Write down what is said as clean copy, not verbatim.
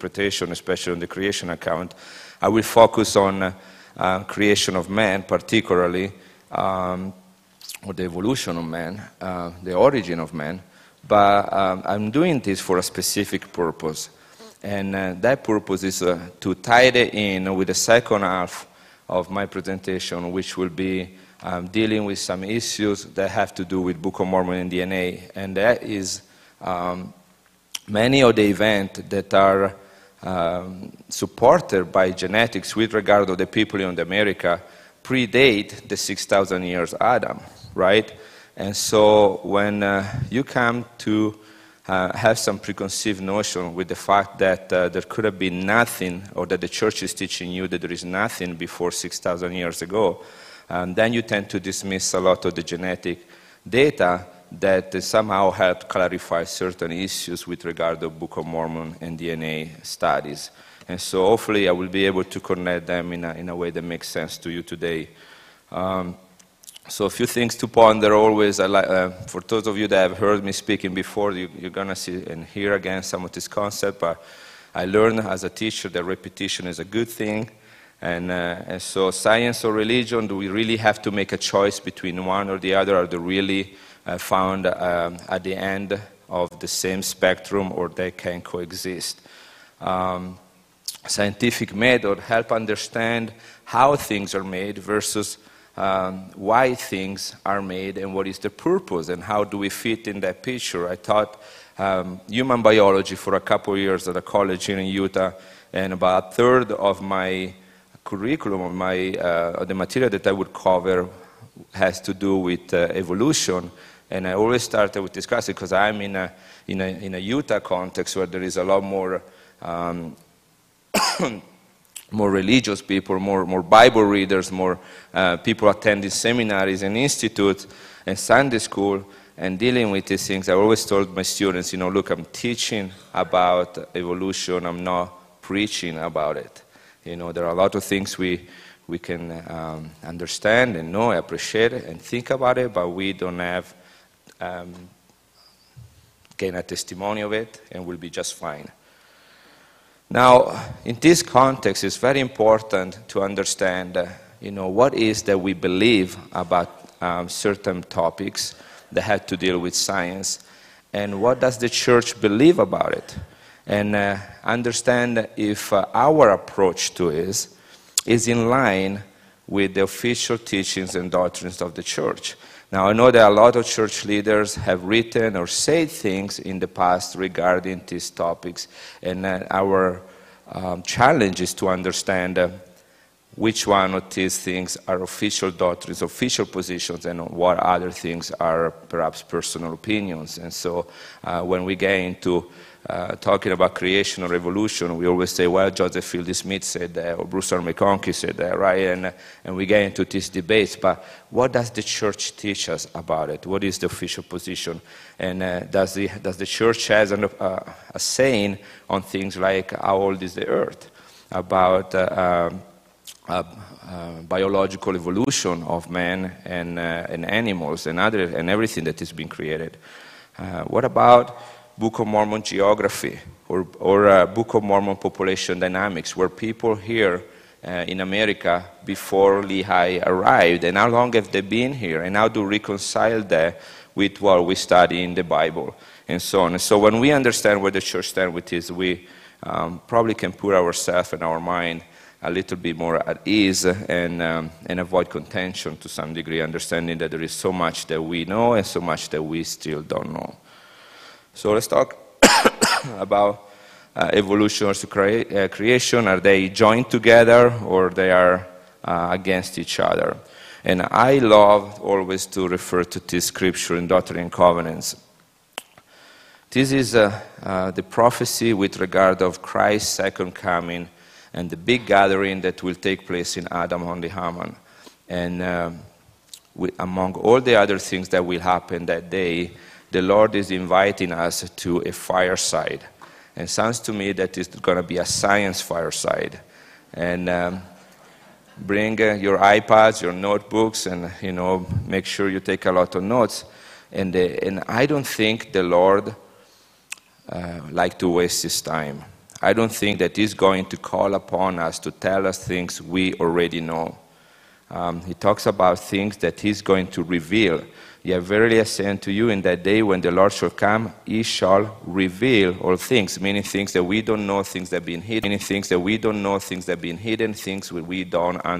interpretation, especially on the creation account. I will focus on creation of man, particularly, or the evolution of man, the origin of man. But I'm doing this for a specific purpose. And that purpose is to tie it in with the second half of my presentation, which will be dealing with some issues that have to do with Book of Mormon and DNA. And that is many of the events that are supported by genetics with regard to the people in America predate the 6,000 years Adam, right? And so when you come to have some preconceived notion with the fact that there could have been nothing, or that the church is teaching you that there is nothing before 6,000 years ago, then you tend to dismiss a lot of the genetic data that somehow help clarify certain issues with regard to Book of Mormon and DNA studies. And so hopefully I will be able to connect them in a way that makes sense to you today. So a few things to ponder always. For those of you that have heard me speaking before, you're going to see and hear again some of this concept. But I learned as a teacher that repetition is a good thing. And so science or religion, do we really have to make a choice between one or the other? Are they really found at the end of the same spectrum, or they can coexist? Scientific method help understand how things are made versus why things are made and what is the purpose and how do we fit in that picture. I taught human biology for a couple of years at a college here in Utah, and about a third of my curriculum, of the material that I would cover has to do with evolution. And I always started with this class because I'm in a Utah context where there is a lot more more religious people, more Bible readers, more people attending seminaries and institutes and Sunday school and dealing with these things. I always told my students, look, I'm teaching about evolution, I'm not preaching about it. There are a lot of things we can understand and know, appreciate it, and think about it, but we don't have gain a testimony of it, and we'll be just fine. Now, in this context, it's very important to understand, what is that we believe about certain topics that have to deal with science, and what does the church believe about it, and understand if our approach to it is in line with the official teachings and doctrines of the church. Now, I know that a lot of church leaders have written or said things in the past regarding these topics, and our challenge is to understand which one of these things are official doctrines, official positions, and what other things are perhaps personal opinions. And so when we get into talking about creation or evolution, we always say, well, Joseph Fielding Smith said that, or Bruce R. McConkie said that, right? And we get into these debates, but what does the church teach us about it? What is the official position? And does the church has a saying on things like how old is the earth, about biological evolution of man and animals and everything that has been created? What about Book of Mormon geography or Book of Mormon population dynamics, where people here in America before Lehi arrived, and how long have they been here, and how to reconcile that with what we study in the Bible, and so on. And so when we understand where the church stands with this, we probably can put ourselves and our mind a little bit more at ease and avoid contention to some degree, understanding that there is so much that we know and so much that we still don't know. So let's talk about evolution versus creation. Are they joined together, or they are against each other? And I love always to refer to this scripture in Doctrine and Covenants. This is the prophecy with regard of Christ's second coming and the big gathering that will take place in Adam on the Haman. And among all the other things that will happen that day, the Lord is inviting us to a fireside. And it sounds to me that it's going to be a science fireside. And bring your iPads, your notebooks, and make sure you take a lot of notes. And I don't think the Lord like to waste his time. I don't think that he's going to call upon us to tell us things we already know. He talks about things that he's going to reveal. Yea, verily I say unto you, in that day when the Lord shall come, he shall reveal all things, meaning things that we don't know, things that have been hidden, meaning things that we don't know, things that have been hidden, things that we don't understand.